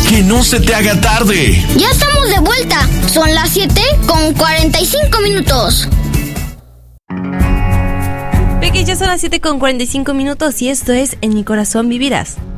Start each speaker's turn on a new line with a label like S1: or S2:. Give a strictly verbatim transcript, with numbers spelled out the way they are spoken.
S1: Que no se te haga tarde.
S2: Ya estamos de vuelta. Son las siete con cuarenta y cinco minutos.
S3: Peque, ya son las siete con cuarenta y cinco minutos y esto es En mi corazón vivirás.